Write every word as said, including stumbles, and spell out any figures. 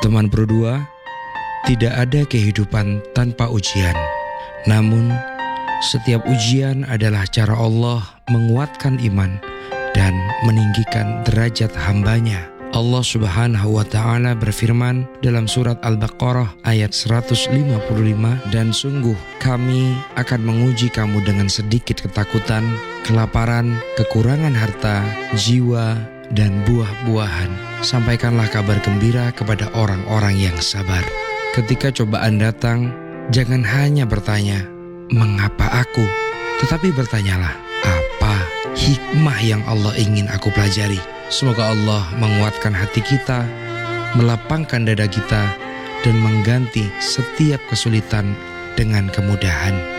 Teman Pro dua, tidak ada kehidupan tanpa ujian. Namun, setiap ujian adalah cara Allah menguatkan iman dan meninggikan derajat hambanya. Allah Subhanahu wa Ta'ala berfirman dalam surat Al-Baqarah ayat seratus lima puluh lima, dan sungguh kami akan menguji kamu dengan sedikit ketakutan, kelaparan, kekurangan harta, jiwa, dan buah-buahan. Sampaikanlah kabar gembira kepada orang-orang yang sabar. Ketika cobaan datang, jangan hanya bertanya, mengapa aku? Tetapi bertanyalah, apa hikmah yang Allah ingin aku pelajari? Semoga Allah menguatkan hati kita, melapangkan dada kita, dan mengganti setiap kesulitan dengan kemudahan.